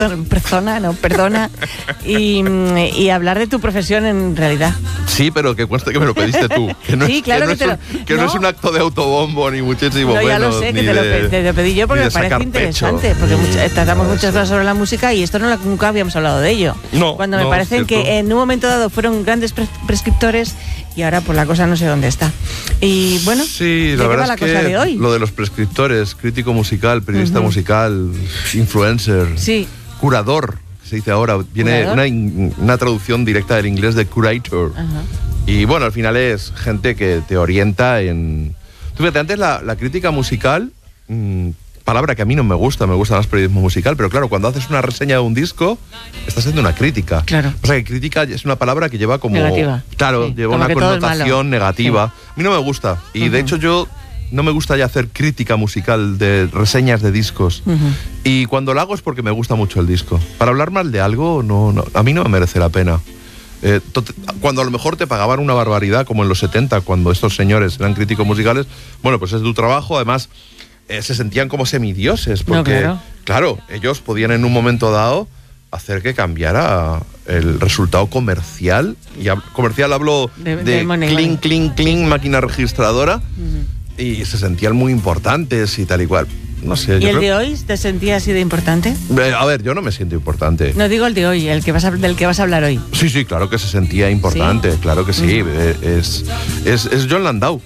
perdona, y hablar de tu profesión en realidad. Sí, pero que conste que me lo pediste tú. Que no, sí, es, claro que no es un acto de autobombo, ni muchísimo menos. Ya lo sé, que te lo pedí yo porque me parece interesante, porque tratamos muchas cosas sobre la música y esto nunca habíamos hablado de ello. Cuando me parecen que en un momento dado fueron grandes prescriptores y ahora pues la cosa no sé dónde está. Y bueno, sí, la verdad es que cosa de hoy? Lo de los prescriptores, crítico musical, periodista musical, influencer, curador, se dice ahora, viene una traducción directa del inglés de curator. Y bueno, al final es gente que te orienta en... Tú fíjate, antes la crítica musical, palabra que a mí no me gusta más periodismo musical, pero claro, cuando haces una reseña de un disco, estás haciendo una crítica. Claro. O sea, que crítica es una palabra que lleva como... Negativa. Claro, lleva una connotación negativa. Sí. A mí no me gusta. Y de hecho yo no me gusta ya hacer crítica musical de reseñas de discos. Y cuando lo hago es porque me gusta mucho el disco. Para hablar mal de algo, no, a mí no me merece la pena. Cuando a lo mejor te pagaban una barbaridad, como en los 70, cuando estos señores eran críticos musicales, bueno, pues es tu trabajo, además... se sentían como semidioses, porque, claro, ellos podían en un momento dado hacer que cambiara el resultado comercial. Y comercial hablo de clink, clink, clink, máquina registradora, y se sentían muy importantes y tal y cual. No sé. ¿Y el de hoy te sentías así de importante? A ver, yo no me siento importante. No digo el de hoy, del que vas a hablar hoy. Sí, claro que se sentía importante, claro que sí. Es Jon Landau.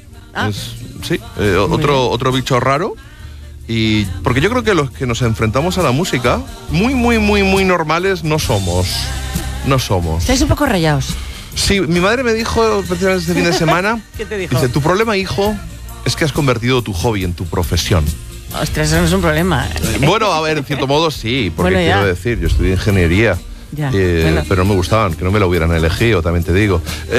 Otro bicho raro. Y porque yo creo que los que nos enfrentamos a la música, muy normales no somos. Estáis un poco rayados. Sí, mi madre me dijo precisamente este fin de semana. ¿Qué te dijo? Dice, tu problema, hijo, es que has convertido tu hobby en tu profesión. Ostras, eso no es un problema. Bueno, a ver, en cierto modo sí, porque quiero decir, yo estudié ingeniería. Pero no me gustaban, que no me lo hubieran elegido, también te digo.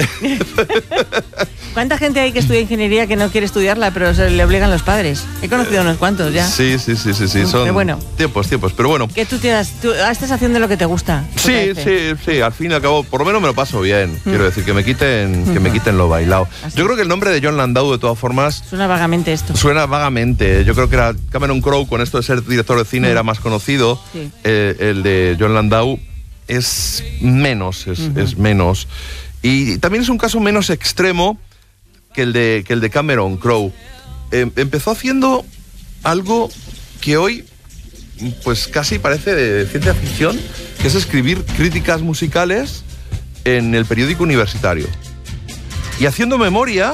¿Cuánta gente hay que estudia ingeniería que no quiere estudiarla, pero se le obligan los padres? He conocido unos cuantos ya. Sí, son tiempos, pero bueno. Que tú estás haciendo lo que te gusta. Sí, al fin y al cabo, por lo menos me lo paso bien. Quiero decir, que me quiten lo bailado. Yo creo que el nombre de Jon Landau, de todas formas... Suena vagamente esto. Yo creo que era Cameron Crowe, con esto de ser director de cine, era más conocido. Sí. El de Jon Landau es menos, es menos. Y también es un caso menos extremo que el de Cameron Crowe. Empezó haciendo algo que hoy pues casi parece de ciencia ficción, que es escribir críticas musicales en el periódico universitario. Y haciendo memoria,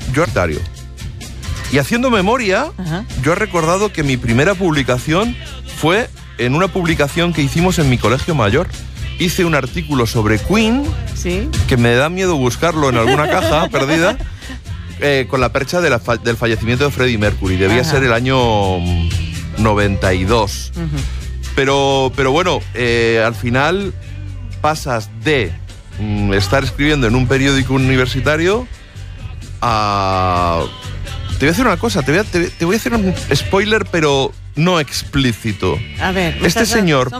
yo he recordado que mi primera publicación fue en una publicación que hicimos en mi colegio mayor. Hice un artículo sobre Queen, que me da miedo buscarlo en alguna caja perdida, con la percha del fallecimiento de Freddie Mercury. Debía ser el año 92. Pero bueno, al final pasas de estar escribiendo en un periódico universitario a... Te voy a decir una cosa, te voy a hacer un spoiler, pero no explícito. A ver, este señor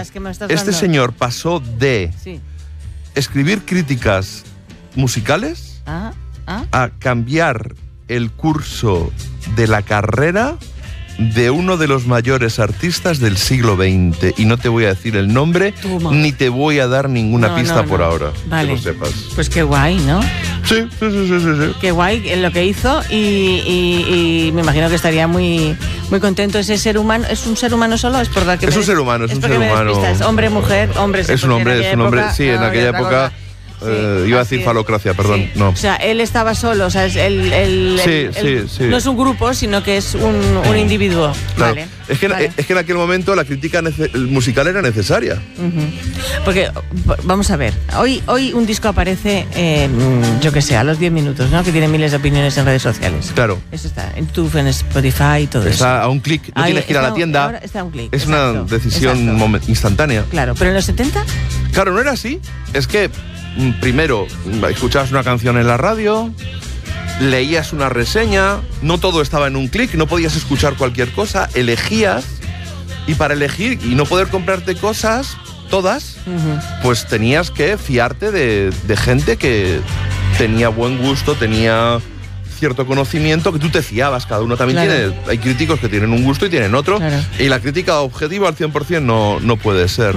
pasó de escribir críticas musicales a cambiar el curso de la carrera de uno de los mayores artistas del siglo XX. Y no te voy a decir el nombre, ni te voy a dar ninguna pista por ahora. Vale. Que lo sepas. Pues qué guay, ¿no? Sí. Qué guay lo que hizo y me imagino que estaría muy contento. Ese ser humano, ¿es un ser humano solo? Es un ser humano. ¿Es hombre, mujer, hombre? Es un hombre, sí, en aquella época... iba a decir falocracia, perdón. No. O sea, él estaba solo, o sea, no es un grupo, sino que es un individuo. Claro. Vale. Es que en aquel momento la crítica musical era necesaria. Porque, vamos a ver, hoy un disco aparece, yo qué sé, a los 10 minutos, ¿no? Que tiene miles de opiniones en redes sociales. Claro. Eso está en YouTube, en Spotify y todo eso. Está a un clic, no tienes que ir a la tienda. Ahora está a un clic. Es una decisión instantánea. Claro, pero en los 70... Claro, no era así. Es que primero escuchabas una canción en la radio, leías una reseña, no todo estaba en un clic, no podías escuchar cualquier cosa, elegías, y para elegir y no poder comprarte cosas todas, pues tenías que fiarte de gente que tenía buen gusto, tenía cierto conocimiento, que tú te fiabas. Cada uno también tiene, hay críticos que tienen un gusto y tienen otro, y la crítica objetiva al 100% no puede ser.